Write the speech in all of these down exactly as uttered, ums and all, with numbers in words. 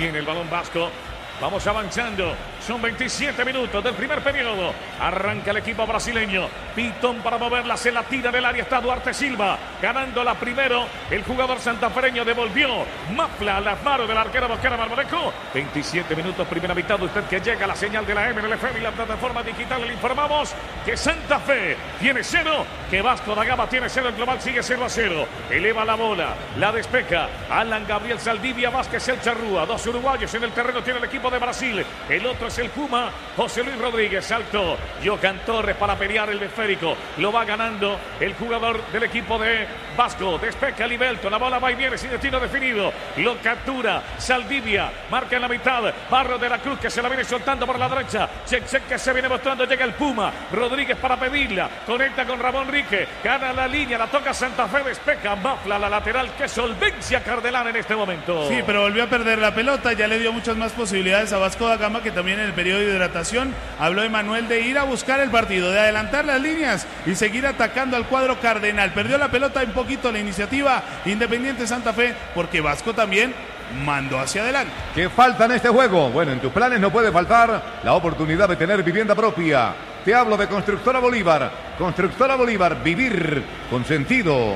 Tiene el balón Vasco. Vamos avanzando. Son veintisiete minutos del primer periodo. Arranca el equipo brasileño. Pitón para moverla. Se la tira del área. Está Duarte Silva. Ganándola primero. El jugador santafereño devolvió. Mafla a las manos del arquero Bosquera Marmolejo. veintisiete minutos, primera mitad. Usted que llega a la señal de la M L F y la plataforma digital. Le informamos que Santa Fe tiene cero. Que Vasco da Gama tiene cero. El global sigue cero a cero. Eleva la bola. La despeja. Alan Gabriel Saldivia Vázquez El Charrúa. Dos uruguayos en el terreno. Tiene el equipo de Brasil. El otro es el Puma, José Luis Rodríguez. Salto Johan Torres para pelear el esférico. Lo va ganando el jugador del equipo de Vasco. Despeja Livelto. La bola va y viene sin destino definido. Lo captura Saldivia. Marca en la mitad. Barro de la Cruz que se la viene soltando por la derecha. Check, check que se viene mostrando. Llega el Puma. Rodríguez para pedirla. Conecta con Ramón Rique. Gana la línea. La toca Santa Fe. Despeja Mafla la lateral. Qué solvencia Cardelán en este momento. Sí, pero volvió a perder la pelota. Ya le dio muchas más posibilidades a Vasco da Gama, que también en el periodo de hidratación habló Emanuel de ir a buscar el partido, de adelantar las líneas y seguir atacando al cuadro cardenal. Perdió la pelota un poquito la iniciativa Independiente Santa Fe, porque Vasco también mandó hacia adelante. ¿Qué falta en este juego? Bueno, en tus planes no puede faltar la oportunidad de tener vivienda propia. Te hablo de Constructora Bolívar. Constructora Bolívar, vivir con sentido.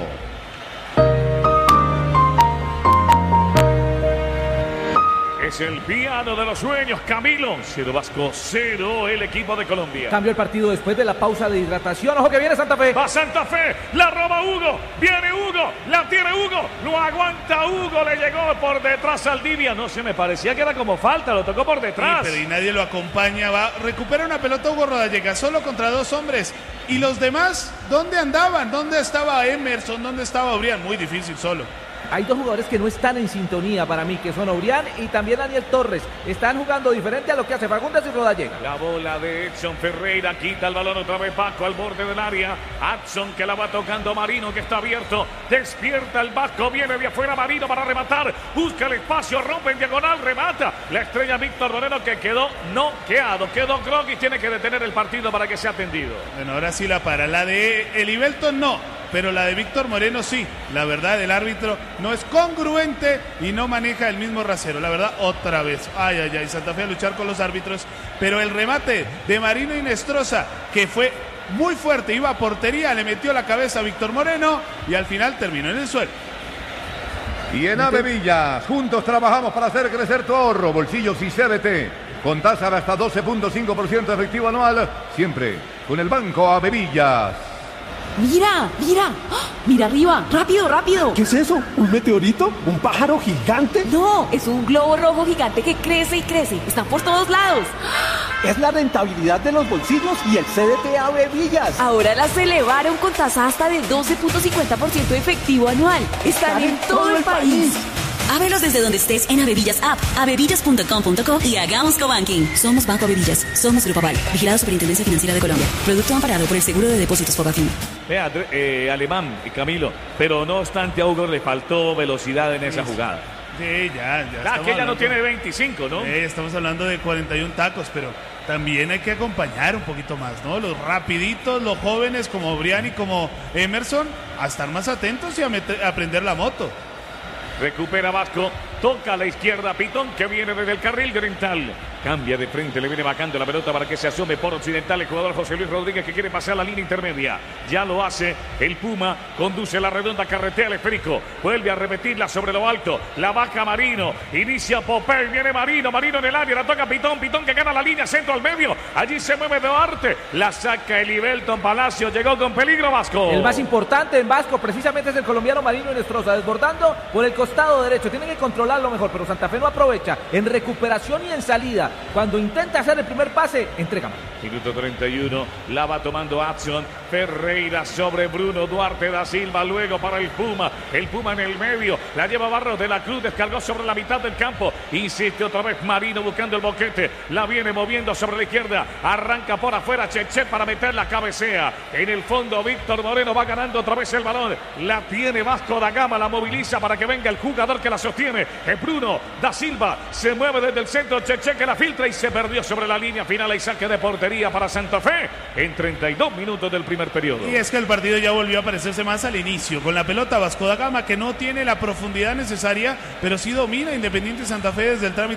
Es el piano de los sueños, Camilo. Cero Vasco, cero el equipo de Colombia. Cambió el partido después de la pausa de hidratación. Ojo que viene Santa Fe. Va Santa Fe, la roba Hugo. Viene Hugo, la tiene Hugo. Lo aguanta Hugo, le llegó por detrás Saldivia. No se me parecía que era como falta, lo tocó por detrás. Sí, pero y nadie lo acompaña. Va, recupera una pelota Hugo Rodallega, solo contra dos hombres. ¿Y los demás dónde andaban? ¿Dónde estaba Emerson? ¿Dónde estaba Obrián? Muy difícil solo. Hay dos jugadores que no están en sintonía para mí, que son Obrián y también Daniel Torres. Están jugando diferente a lo que hace Fagundes y Rodallega. La bola de Edson Ferreira, quita el balón otra vez Paco al borde del área. Edson que la va tocando Marino, que está abierto. Despierta el Vasco, viene de afuera Marino para rematar. Busca el espacio, rompe en diagonal, remata. La estrella Víctor Moreno que quedó noqueado. Quedó groggy, tiene que detener el partido para que sea atendido. Bueno, ahora sí la para. La de Elivelto no, pero la de Víctor Moreno sí. La verdad, el árbitro no es congruente y no maneja el mismo rasero. La verdad, otra vez. Ay, ay, ay, Santa Fe a luchar con los árbitros. Pero el remate de Marino Inestrosa, que fue muy fuerte, iba a portería, le metió la cabeza a Víctor Moreno y al final terminó en el suelo. Y en Avevillas, juntos trabajamos para hacer crecer tu ahorro, bolsillos y C B T. Con tasa de hasta doce punto cinco por ciento efectivo anual, siempre con el Banco Avevillas. ¡Mira! ¡Mira! ¡Ah! ¡Mira arriba! ¡Rápido, rápido! ¿Qué es eso? ¿Un meteorito? ¿Un pájaro gigante? No, es un globo rojo gigante que crece y crece. Están por todos lados. Es la rentabilidad de los bolsillos y el C D T Avevillas. Ahora las elevaron con tasa hasta de doce punto cincuenta por ciento efectivo anual. Están, Están en, en todo, todo el país. país. Ábrelos desde donde estés en Avevillas App, avevillas punto com punto co y hagamos cobanking. Somos Banco Avevillas, somos Grupo Aval, vigilado Superintendencia Financiera de Colombia. Producto amparado por el Seguro de Depósitos Población. Vea, eh, Alemán y Camilo, pero no obstante a Hugo le faltó velocidad en esa jugada. Sí, ya, ya. La que ella no tiene veinticinco, ¿no? Sí, estamos hablando de cuarenta y uno tacos, pero también hay que acompañar un poquito más, ¿no? Los rapiditos, los jóvenes como Obrián y como Emerson, a estar más atentos y a, meter, a aprender la moto. Recupera Vasco, toca a la izquierda Pitón que viene desde el carril de Oriental. Cambia de frente, le viene bajando la pelota para que se asome por Occidental el jugador José Luis Rodríguez que quiere pasar la línea intermedia. Ya lo hace el Puma, conduce la redonda, carretea el esférico. Vuelve a repetirla sobre lo alto, la baja Marino, inicia Popey, viene Marino, Marino en el área, la toca Pitón, Pitón que gana la línea, centro al medio. Allí se mueve Duarte, la saca Elivelton Palacio, llegó con peligro Vasco. El más importante en Vasco precisamente es el colombiano Marino Inestrosa, desbordando por el costado derecho. Tiene que controlarlo mejor, pero Santa Fe no aprovecha en recuperación y en salida. Cuando intenta hacer el primer pase, entrega mal. Minuto treinta y uno, la va tomando Edson Ferreira sobre Bruno Duarte da Silva, luego para el Puma, el Puma en el medio, la lleva Barros de la Cruz, descargó sobre la mitad del campo, insiste otra vez Marino buscando el boquete, la viene moviendo sobre la izquierda, arranca por afuera Cheche para meter la cabecea, en el fondo Víctor Moreno va ganando otra vez el balón, la tiene Vasco da Gama, la moviliza para que venga el jugador que la sostiene, es Bruno da Silva, se mueve desde el centro, Cheche que la filtra y se perdió sobre la línea final y saque de portería para Santa Fe en treinta y dos minutos del primer periodo. Y es que el partido ya volvió a parecerse más al inicio, con la pelota Vasco da Gama que no tiene la profundidad necesaria, pero sí domina Independiente Santa Fe desde el trámite